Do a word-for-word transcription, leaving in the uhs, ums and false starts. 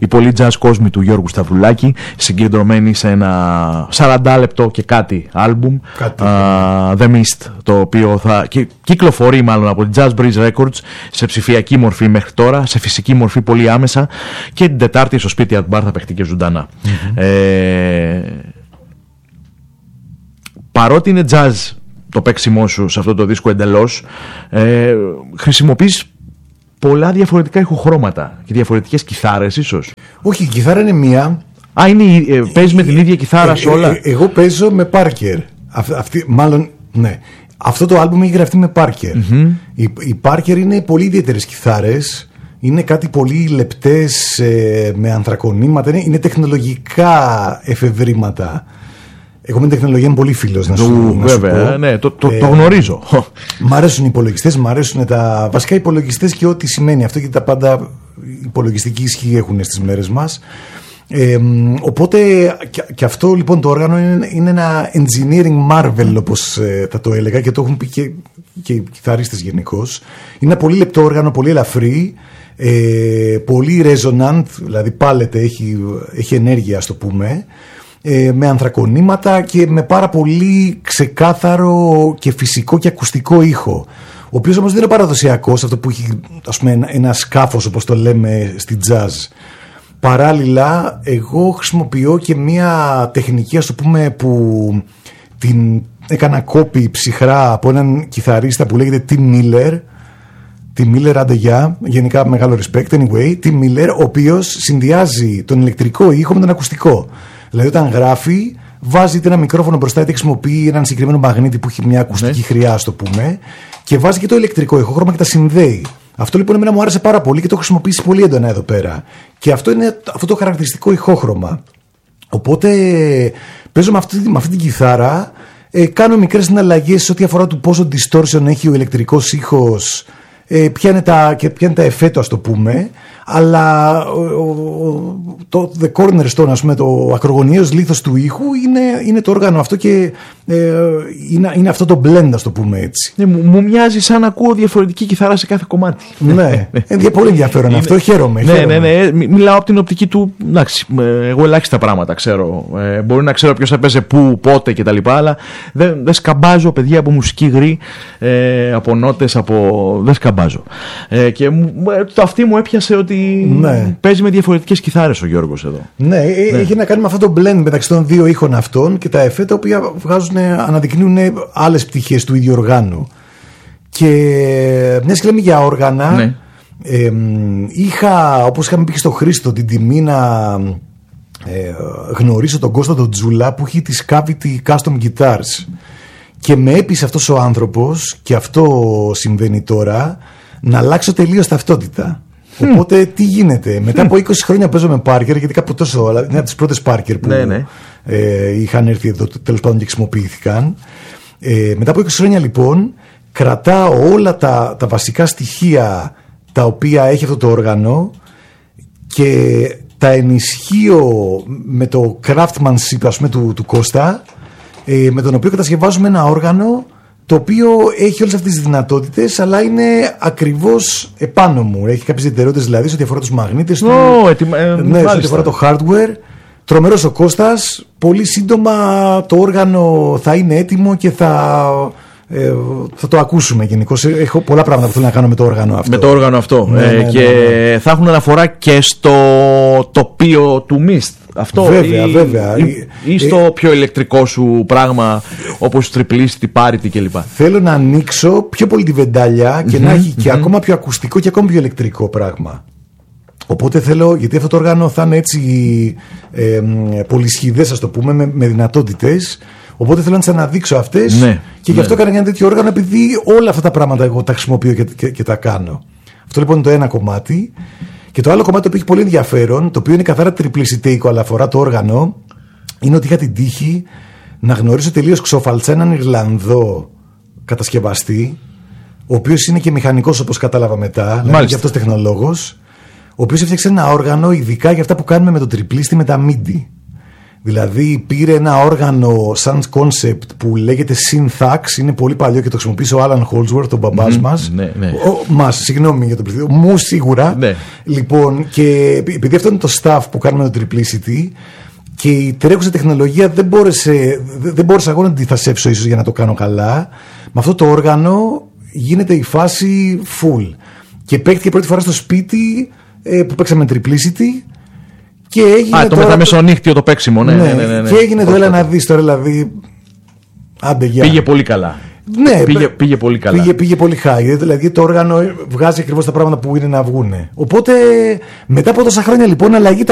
οι πολλοί jazz κόσμοι του Γιώργου Σταυρουλάκη, συγκεντρωμένοι σε ένα σαράντα λεπτό και κάτι άλμπουμ, κάτι, uh, The Mist, το οποίο θα κυ, κυκλοφορεί μάλλον από την Jazz Breeze Records σε ψηφιακή μορφή μέχρι τώρα, σε φυσική μορφή πολύ άμεσα, και την Τετάρτη στο σπίτι Art Bar θα παιχτεί και ζωντανά. Mm-hmm. Ε, παρότι είναι jazz το παίξιμό σου σε αυτό το δίσκο εντελώς, ε, χρησιμοποιείς πολλά διαφορετικά ηχοχρώματα και διαφορετικές κιθάρες ίσως. Όχι, η κιθάρα είναι μία. Α, είναι, ε, παίζεις με την ίδια κιθάρα ε, σε όλα. Ε, ε, εγώ παίζω με Parker. Αυ, αυτή, μάλλον, ναι. Αυτό το άλμπουμ έχει γραφτεί με Parker. Mm-hmm. Η, η Parker είναι πολύ ιδιαίτερες κιθάρες. Είναι κάτι πολύ λεπτές, ε, με ανθρακονήματα. Είναι, είναι τεχνολογικά εφευρήματα. Εγώ με την τεχνολογία είμαι πολύ φίλος, να σου, να βέβαια, σου πω. Ναι, το, το, ε, το γνωρίζω. Μ' αρέσουν οι υπολογιστές, μ' αρέσουν τα βασικά υπολογιστές και ό,τι σημαίνει αυτό, γιατί τα πάντα υπολογιστική ισχύ έχουν στις μέρες μας. Ε, οπότε και, και αυτό λοιπόν το όργανο είναι, είναι ένα engineering marvel, όπως ε, θα το έλεγα, και το έχουν πει και, και οι κιθαρίστες γενικώς. Είναι ένα πολύ λεπτό όργανο, πολύ ελαφρύ, ε, πολύ resonant, δηλαδή πάλεται, έχει, έχει ενέργεια, ας το πούμε, ε, με ανθρακονήματα και με πάρα πολύ ξεκάθαρο και φυσικό και ακουστικό ήχο, ο οποίος όμως δεν είναι παραδοσιακός, αυτό που έχει, ας πούμε, ένα, ένα σκάφος, όπως το λέμε στη jazz. Παράλληλα, εγώ χρησιμοποιώ και μια τεχνική, ας το πούμε, που την έκανα κόπη ψυχρά από έναν κιθαρίστα που λέγεται Tim Miller. Tim Miller, άντε γεια, γενικά μεγάλο respect, anyway. Tim Miller, ο οποίος συνδυάζει τον ηλεκτρικό ήχο με τον ακουστικό. Δηλαδή, όταν γράφει, βάζει ένα μικρόφωνο μπροστά, είτε χρησιμοποιεί έναν συγκεκριμένο μαγνήτη που έχει μια ακουστική ναι. χρειά, ας το πούμε, και βάζει και το ηλεκτρικό ηχόχρωμα και τα συνδέει. Αυτό λοιπόν εμένα μου άρεσε πάρα πολύ και το έχω χρησιμοποιήσει πολύ έντονα εδώ πέρα. Και αυτό είναι αυτό το χαρακτηριστικό ηχόχρωμα. Οπότε παίζω με αυτή, με αυτή την κιθάρα, ε, κάνω μικρές συναλλαγές σε ό,τι αφορά του πόσο distortion έχει ο ηλεκτρικός ήχος, ε, ποια είναι τα, και ποια είναι τα εφέ του, ας το πούμε. Αλλά ο, ο, το the cornerstone, ας πούμε, το ακρογωνιαίος λίθος του ήχου είναι, είναι το όργανο αυτό και ε, είναι, είναι αυτό το blend, ας το πούμε έτσι. Ναι, μου, μου μοιάζει σαν να ακούω διαφορετική κιθάρα σε κάθε κομμάτι. Ναι, είναι πολύ ενδιαφέρον είναι, αυτό, χαίρομαι. Ναι, χαίρομαι. ναι, ναι, μιλάω από την οπτική του, εντάξει, εγώ ελάχιστα πράγματα ξέρω. Ε, μπορεί να ξέρω ποιος έπαιζε πού, πότε κτλ. Αλλά δεν, δεν σκαμπάζω, παιδιά, από μουσική γρή, ε, από νότες, από... δεν σκαμπάζω. Ε, και μου, το αυτή μου έπιασε ότι ναι. παίζει με διαφορετικές κιθάρες ο Γιώργος εδώ. Ναι, ναι, έχει να κάνει με αυτό το blend μεταξύ των δύο ήχων αυτών και τα εφέ τα οποία βγάζουν, αναδεικνύουν άλλες πτυχές του ίδιου οργάνου. Και μιας και λέμε για όργανα, ναι. ε, είχα, όπως είχαμε πει στο Χρήστο, την τιμή να ε, γνωρίσω τον Κώστα τον Τζούλα που έχει τις Cavity Custom Guitars. Και με έπεισε αυτός ο άνθρωπος, και αυτό συμβαίνει τώρα, να αλλάξω τελείως ταυτότητα. Οπότε τι γίνεται, μετά από είκοσι χρόνια παίζω με Parker, γιατί κάπου τόσο, είναι από τις πρώτες Parker που ναι, ναι. Ε, είχαν έρθει εδώ τέλος πάντων και χρησιμοποιήθηκαν. Ε, μετά από είκοσι χρόνια λοιπόν κρατάω όλα τα, τα βασικά στοιχεία τα οποία έχει αυτό το όργανο και τα ενισχύω με το craftsmanship, ας πούμε, του, του Κώστα, ε, με τον οποίο κατασκευάζουμε ένα όργανο το οποίο έχει όλες αυτές τις δυνατότητες, αλλά είναι ακριβώς επάνω μου. Έχει κάποιες ιδιαιτερότητες, δηλαδή, σε ό,τι αφορά τους μαγνήτες oh, του, ετοιμα... ε, ναι, σε ό,τι αφορά το hardware. Τρομερός ο Κώστας. Πολύ σύντομα το όργανο θα είναι έτοιμο και θα, ε, θα το ακούσουμε γενικώς. Έχω πολλά πράγματα που θέλω να κάνω με το όργανο αυτό. Με το όργανο αυτό. Ναι, ε, ναι, και ναι, ναι. θα έχουν αναφορά και στο τοπίο του Mist. Αυτό, βέβαια, ή, βέβαια. Ή, ή στο ε, πιο ηλεκτρικό σου πράγμα, όπως τριπλής, τυπάρητη κλπ. Θέλω να ανοίξω πιο πολύ τη βεντάλια και mm-hmm, να έχει mm-hmm. και ακόμα πιο ακουστικό και ακόμα πιο ηλεκτρικό πράγμα. Οπότε θέλω, γιατί αυτό το όργανο θα είναι έτσι ε, πολυσχηδές, ας το πούμε, με, με δυνατότητες. Οπότε θέλω να τις αναδείξω αυτές, ναι, και γι' αυτό ναι. έκανα ένα τέτοιο όργανο, επειδή όλα αυτά τα πράγματα εγώ τα χρησιμοποιώ και, και, και τα κάνω. Αυτό λοιπόν είναι το ένα κομμάτι. Και το άλλο κομμάτι που έχει πολύ ενδιαφέρον, το οποίο είναι καθαρά τριπλισιτέικο, αλλά αφορά το όργανο, είναι ότι είχα την τύχη να γνωρίσω τελείως ξόφαλτσα έναν Ιρλανδό κατασκευαστή, ο οποίος είναι και μηχανικός, όπως κατάλαβα μετά, δηλαδή και αυτός τεχνολόγος, ο οποίος έφτιαξε ένα όργανο ειδικά για αυτά που κάνουμε με το τριπλίστη με τα μίντι. Δηλαδή πήρε ένα όργανο σαν concept που λέγεται Synthax, είναι πολύ παλιό και το χρησιμοποίησε ο Alan Holdsworth, τον μπαμπάς mm-hmm, μας. Ναι, ναι. Ο, μας, συγγνώμη για τον πληθυσμό, μου σίγουρα. Ναι. Λοιπόν, και επειδή αυτό είναι το staff που κάνουμε το Triplicity και η τρέχουσα τεχνολογία δεν μπόρεσε, δεν μπόρεσα εγώ να τη θασέψω ίσως για να το κάνω καλά. Με αυτό το όργανο γίνεται η φάση full. Και παίχτηκε πρώτη φορά στο σπίτι ε, που παίξαμε Triplicity. Και έγινε Α, το τώρα... μεταμεσονύχτιο το παίξιμο, ναι, ναι, ναι, ναι, ναι. Και έγινε το έλα να δεις τώρα, δηλαδή. Άντε, γεια. Πήγε πολύ καλά. Ναι, πήγε, πήγε πολύ καλά. Πήγε, πήγε πολύ high. Δηλαδή το όργανο βγάζει ακριβώς τα πράγματα που είναι να βγούνε. Οπότε μετά από τόσα χρόνια λοιπόν αλλαγή